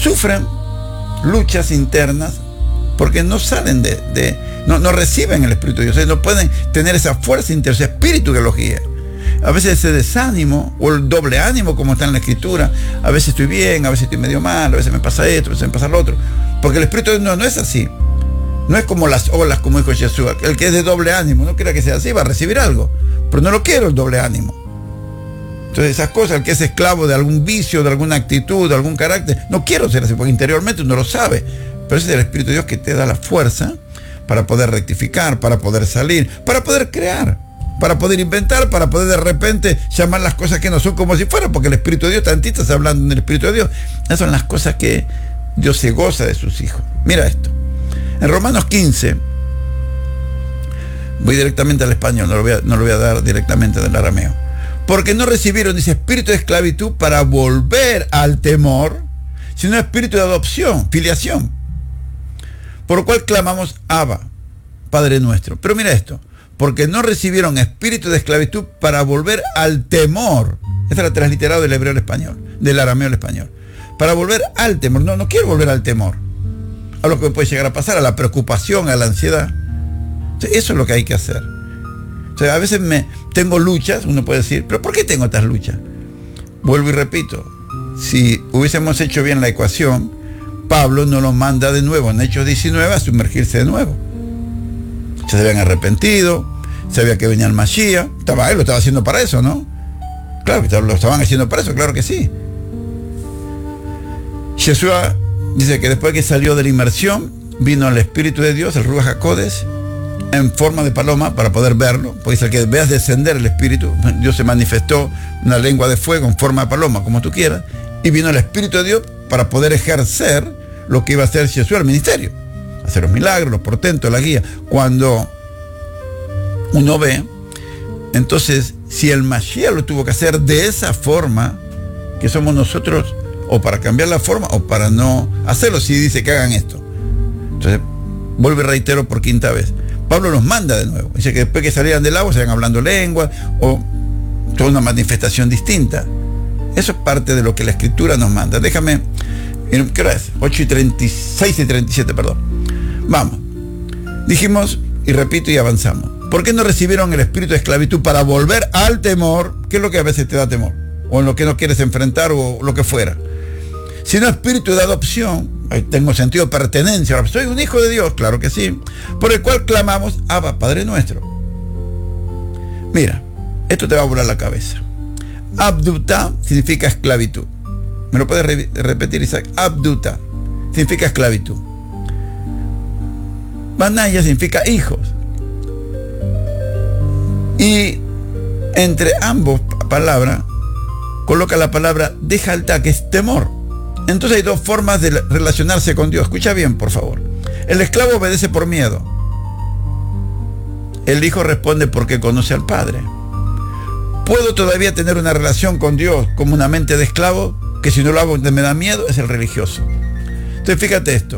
sufren luchas internas porque no salen no reciben el Espíritu de Dios, no pueden tener esa fuerza interna, ese espíritu que los guía. A veces ese desánimo o el doble ánimo, como está en la Escritura, a veces estoy bien, a veces estoy medio mal, a veces me pasa esto, a veces me pasa lo otro, porque el Espíritu de Dios no es así. No es como las olas, como dijo Jesús. El que es de doble ánimo, no quiera que sea así, va a recibir algo, pero no lo quiero el doble ánimo. Entonces esas cosas, el que es esclavo de algún vicio, de alguna actitud, de algún carácter, no quiero ser así, porque interiormente uno lo sabe, pero ese es el Espíritu de Dios que te da la fuerza para poder rectificar, para poder salir, para poder crear, para poder inventar, para poder de repente llamar las cosas que no son como si fueran, porque el Espíritu de Dios, tantito está hablando del Espíritu de Dios. Esas son las cosas que Dios se goza de sus hijos. Mira esto. En Romanos 15, voy directamente al español, no lo voy a dar directamente del arameo. Porque no recibieron, dice, espíritu de esclavitud para volver al temor, sino espíritu de adopción, filiación. Por lo cual clamamos, Abba, Padre nuestro. Pero mira esto, porque no recibieron espíritu de esclavitud para volver al temor. Esta es la transliterado del hebreo al español, del arameo al español. Para volver al temor. No quiero volver al temor, a lo que puede llegar a pasar, a la preocupación, a la ansiedad. Eso es lo que hay que hacer. O sea, a veces tengo luchas, uno puede decir, ¿pero por qué tengo estas luchas? Vuelvo y repito, si hubiésemos hecho bien la ecuación, Pablo no los manda de nuevo en Hechos 19 a sumergirse de nuevo. Ya se habían arrepentido, sabía que venía el Mashiach, él lo estaba haciendo para eso, ¿no? Claro, lo estaban haciendo para eso, claro que sí. Jesús dice que después que salió de la inmersión, vino el Espíritu de Dios, el Ruach HaKodesh, en forma de paloma para poder verlo, porque dice que veas descender el Espíritu. Dios se manifestó una lengua de fuego en forma de paloma, como tú quieras, y vino el Espíritu de Dios para poder ejercer lo que iba a hacer Jesús al ministerio, hacer los milagros, los portentos, la guía. Cuando uno ve, entonces, si el Mashiach lo tuvo que hacer de esa forma, que somos nosotros, o para cambiar la forma, o para no hacerlo, si dice que hagan esto. Entonces, vuelvo y reitero por quinta vez, Pablo los manda de nuevo. Dice que después que salieran del agua, salían hablando lenguas, o toda una manifestación distinta. Eso es parte de lo que la Escritura nos manda. Déjame, ¿qué hora es? 6 y 37, perdón. Vamos. Dijimos, y repito y avanzamos. ¿Por qué no recibieron el espíritu de esclavitud para volver al temor? ¿Qué es lo que a veces te da temor? O en lo que no quieres enfrentar, o lo que fuera. Sino espíritu de adopción. Ahí tengo sentido de pertenencia. Ahora, soy un hijo de Dios, claro que sí. Por el cual clamamos, Abba, Padre nuestro. Mira, esto te va a volar la cabeza. Abduta significa esclavitud. ¿Me lo puedes repetir, Isaac? Abduta significa esclavitud. Banaya significa hijos. Y entre ambos palabras coloca la palabra dejalta, que es temor. Entonces hay dos formas de relacionarse con Dios. Escucha bien, por favor. El esclavo obedece por miedo. El hijo responde porque conoce al Padre. ¿Puedo todavía tener una relación con Dios como una mente de esclavo? Que si no lo hago me da miedo, es el religioso. Entonces fíjate esto.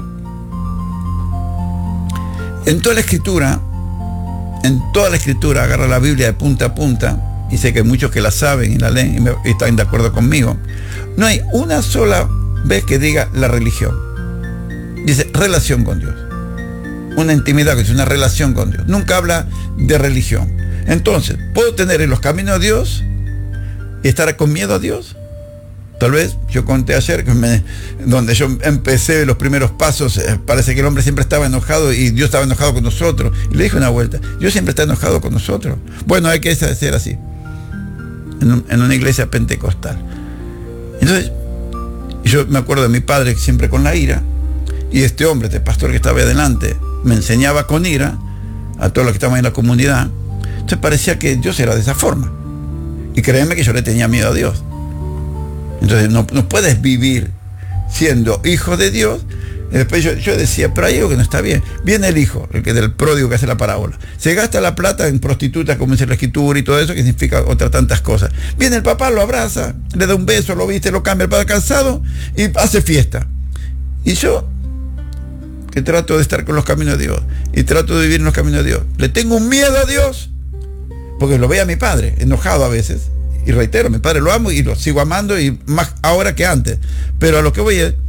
En toda la Escritura, agarra la Biblia de punta a punta, y sé que hay muchos que la saben y la leen y están de acuerdo conmigo. No hay una sola vez que diga la religión. Dice relación con Dios. Una intimidad, que es una relación con Dios. Nunca habla de religión. Entonces, ¿puedo tener en los caminos de Dios y estar con miedo a Dios? Tal vez, yo conté ayer, donde yo empecé los primeros pasos, parece que el hombre siempre estaba enojado y Dios estaba enojado con nosotros. Y le dije una vuelta, Dios siempre está enojado con nosotros. Bueno, hay que ser así, en una iglesia pentecostal. Entonces, yo me acuerdo de mi padre siempre con la ira, y este hombre, este pastor que estaba ahí adelante, me enseñaba con ira a todos los que estaban en la comunidad. Entonces parecía que Dios era de esa forma. Y créeme que yo le tenía miedo a Dios. Entonces no puedes vivir siendo hijo de Dios. Y después yo decía, pero hay algo que no está bien. Viene el hijo, el que del pródigo que hace la parábola. Se gasta la plata en prostitutas, como dice la Escritura y todo eso, que significa otras tantas cosas. Viene el papá, lo abraza, le da un beso, lo viste, lo cambia el padre calzado y hace fiesta. Y yo, que trato de estar con los caminos de Dios y trato de vivir en los caminos de Dios, le tengo un miedo a Dios, porque lo ve a mi padre, enojado a veces. Y reitero, mi padre lo amo y lo sigo amando, y más ahora que antes. Pero a lo que voy es,